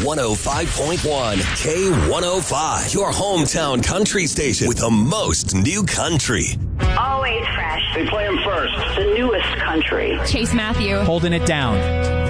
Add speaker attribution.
Speaker 1: 105.1 K105, your hometown country station with the most new country.
Speaker 2: Always fresh.
Speaker 3: They play them first.
Speaker 2: The newest country.
Speaker 4: Chase Matthew.
Speaker 5: Holding it down.